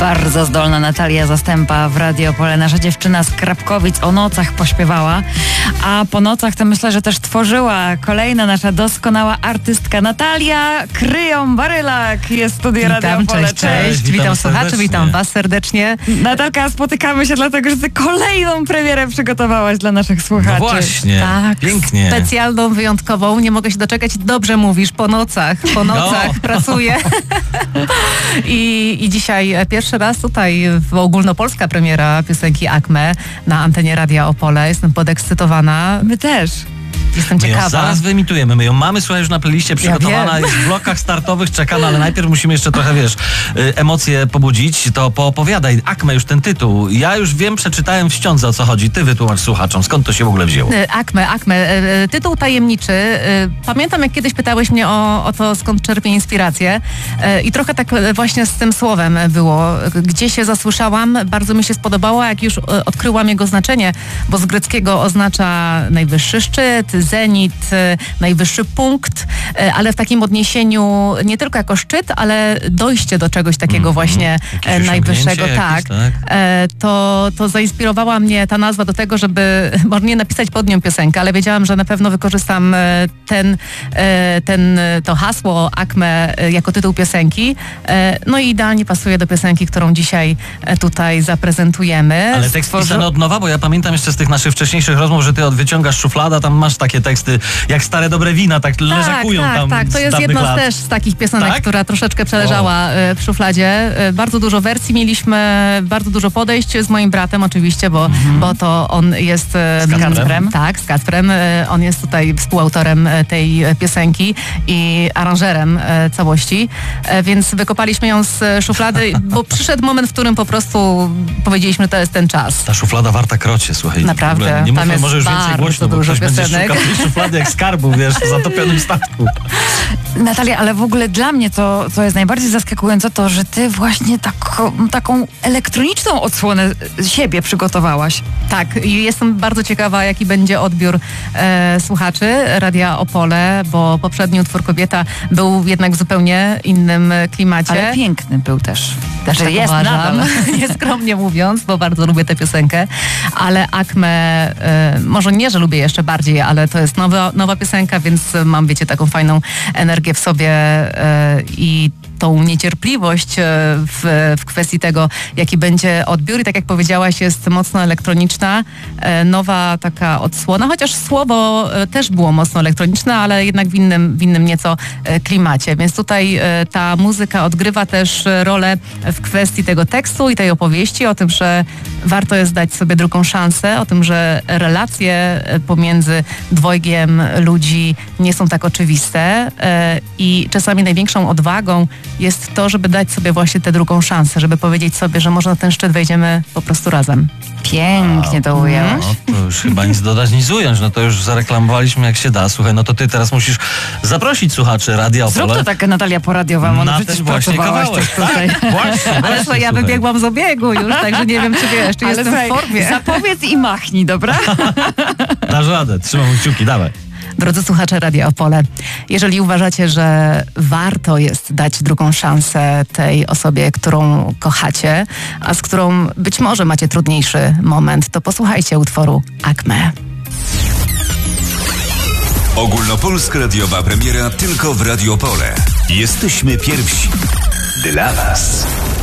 Bardzo zdolna Natalia Zastępa w Radio Opole. Nasza dziewczyna z Krapkowic o nocach pośpiewała, a po nocach to myślę, że też tworzyła. Kolejna nasza doskonała artystka Natalia Kryją-Barylak jest w studiu Radio Opole. Cześć. Witam słuchaczy, witam was serdecznie. Natalka, spotykamy się dlatego, że ty kolejną premierę przygotowałaś dla naszych słuchaczy. No właśnie, tak, pięknie. Specjalną, wyjątkową, nie mogę się doczekać. Dobrze mówisz, po nocach pracuję. I dzisiaj pierwszy raz tutaj ogólnopolska premiera piosenki Akme na antenie Radia Opole. Jestem podekscytowana. My też. Jestem ciekawa. My ją zaraz wyemitujemy. My ją mamy, słuchaj, już na playliście przygotowana, jest w blokach startowych, czekamy, ale najpierw musimy jeszcze trochę, emocje pobudzić. To poopowiadaj, Akme, już ten tytuł. Ja już wiem, przeczytałem w ściądze, o co chodzi. Ty wytłumacz słuchaczom, skąd to się w ogóle wzięło? Akme. Tytuł tajemniczy. Pamiętam, jak kiedyś pytałeś mnie o to, skąd czerpię inspirację. I trochę tak właśnie z tym słowem było. Gdzie się zasłyszałam, bardzo mi się spodobało, jak już odkryłam jego znaczenie, bo z greckiego oznacza najwyższy szczyt, zenit, najwyższy punkt, ale w takim odniesieniu nie tylko jako szczyt, ale dojście do czegoś takiego właśnie najwyższego. Tak. To zainspirowała mnie ta nazwa do tego, żeby może nie napisać pod nią piosenkę, ale wiedziałam, że na pewno wykorzystam to hasło Akme jako tytuł piosenki. No i idealnie pasuje do piosenki, którą dzisiaj tutaj zaprezentujemy. Ale tekst pisany od nowa, bo ja pamiętam jeszcze z tych naszych wcześniejszych rozmów, że ty wyciągasz szuflada, tam masz takie teksty jak stare dobre wina, tak leżakują tam. Tak, to jest jedna też z takich piosenek, która troszeczkę przeleżała w szufladzie. Bardzo dużo wersji mieliśmy, bardzo dużo podejść z moim bratem oczywiście, bo to on jest z Kacprem. Tak, z Kacprem. On jest tutaj współautorem tej piosenki i aranżerem całości, więc wykopaliśmy ją z szuflady, bo przyszedł moment, w którym po prostu powiedzieliśmy, że to jest ten czas. Ta szuflada warta krocie, słuchaj. Naprawdę. Nie mówmy może już więcej głośno, bo ktoś będzie szukał tej szuflady jak skarbu, wiesz, w zatopionym statku. Natalia, ale w ogóle dla mnie to, co jest najbardziej zaskakujące, to, że ty właśnie taką elektroniczną odsłonę siebie przygotowałaś. Tak, i jestem bardzo ciekawa, jaki będzie odbiór słuchaczy Radia Opole, bo poprzedni utwór Kobieta był jednak w zupełnie innym klimacie. Ale piękny był też. Też tak jest uważam, nieskromnie mówiąc, bo bardzo lubię tę piosenkę, ale Akme, może nie, że lubię jeszcze bardziej, ale to jest nowa piosenka, więc mam, wiecie, taką fajną energię w sobie i tą niecierpliwość w kwestii tego, jaki będzie odbiór. I tak jak powiedziałaś, jest mocno elektroniczna, nowa taka odsłona, chociaż słowo też było mocno elektroniczne, ale jednak w innym nieco klimacie. Więc tutaj ta muzyka odgrywa też rolę w kwestii tego tekstu i tej opowieści, o tym, że warto jest dać sobie drugą szansę, o tym, że relacje pomiędzy dwojgiem ludzi nie są tak oczywiste i czasami największą odwagą jest to, żeby dać sobie właśnie tę drugą szansę, żeby powiedzieć sobie, że może na ten szczyt wejdziemy po prostu razem. Pięknie to ujęłaś. No to już chyba nic dodać, nic ująć. No to już zareklamowaliśmy jak się da. Słuchaj, no to ty teraz musisz zaprosić słuchaczy Radia Opole. Zrób to tak Natalia poradiowa. Na ten właśnie kawałek. Tutaj. Ale słuchaj, ja wybiegłam z obiegu już, także nie wiem, czy wiesz, czy jestem w formie. Zapowiedz i machnij, dobra? Dasz radę, trzymam kciuki, dawaj. Drodzy słuchacze Radia Opole, jeżeli uważacie, że warto jest dać drugą szansę tej osobie, którą kochacie, a z którą być może macie trudniejszy moment, to posłuchajcie utworu Akme. Ogólnopolska radiowa premiera tylko w Radio Opole. Jesteśmy pierwsi. Dla was.